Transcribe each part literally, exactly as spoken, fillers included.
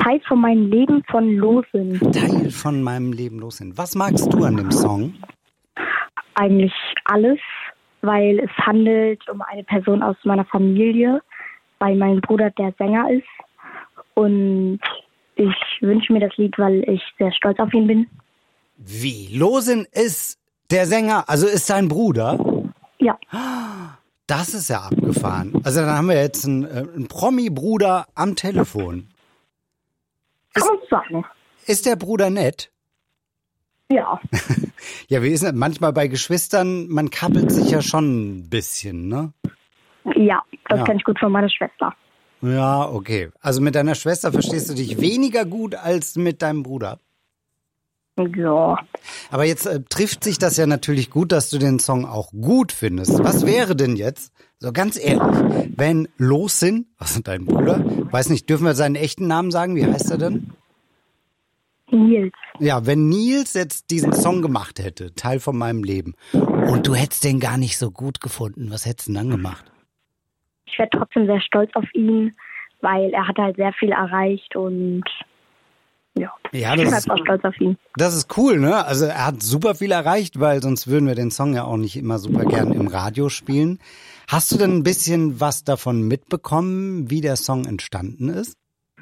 Teil von meinem Leben von Losin. Teil von meinem Leben Losin. Was magst du an dem Song? Eigentlich alles, weil es handelt um eine Person aus meiner Familie, weil mein Bruder der Sänger ist. Und ich wünsche mir das Lied, weil ich sehr stolz auf ihn bin. Wie? Losin ist der Sänger, also ist sein Bruder? Ja. Das ist ja abgefahren. Also dann haben wir jetzt einen, einen Promi-Bruder am Telefon. Kann man sagen. Ist der Bruder nett? Ja. Ja, wie ist das? Manchmal bei Geschwistern, man kappelt sich ja schon ein bisschen, ne? Ja, das Ja. kenne ich gut von meiner Schwester. Ja, okay. Also mit deiner Schwester verstehst du dich weniger gut als mit deinem Bruder? Ja. Aber jetzt äh, trifft sich das ja natürlich gut, dass du den Song auch gut findest. Was wäre denn jetzt, so ganz ehrlich, wenn Losin, was ist dein Bruder? Weiß nicht, dürfen wir seinen echten Namen sagen? Wie heißt er denn? Nils. Ja, wenn Nils jetzt diesen Song gemacht hätte, Teil von meinem Leben, und du hättest den gar nicht so gut gefunden, was hättest du denn dann gemacht? Ich wäre trotzdem sehr stolz auf ihn, weil er hat halt sehr viel erreicht und ja, Ja, ich bin das halt ist, auch stolz auf ihn. das ist cool, ne? Also er hat super viel erreicht, weil sonst würden wir den Song ja auch nicht immer super gern im Radio spielen. Hast du denn ein bisschen was davon mitbekommen, wie der Song entstanden ist?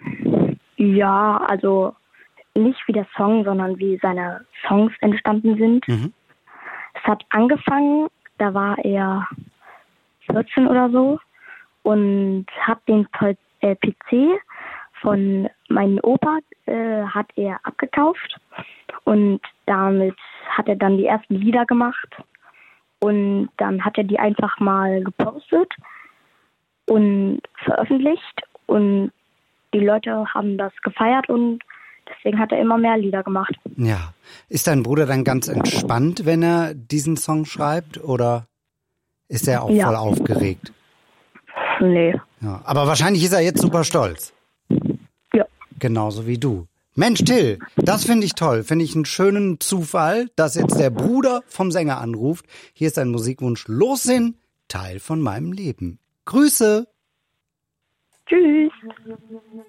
Ja, also nicht wie der Song, sondern wie seine Songs entstanden sind. Mhm. Es hat angefangen, da war er vierzehn oder so und hat den P- äh, P C von meinem Opa äh, hat er abgekauft und damit hat er dann die ersten Lieder gemacht und dann hat er die einfach mal gepostet und veröffentlicht und die Leute haben das gefeiert und deswegen hat er immer mehr Lieder gemacht. Ja. Ist dein Bruder dann ganz entspannt, wenn er diesen Song schreibt, oder ist er auch Ja. voll aufgeregt? Nee. Ja. Aber wahrscheinlich ist er jetzt super stolz. Ja. Genauso wie du. Mensch, Till, das finde ich toll. Finde ich einen schönen Zufall, dass jetzt der Bruder vom Sänger anruft. Hier ist ein Musikwunsch. Losin, Teil von meinem Leben. Grüße! Tschüss.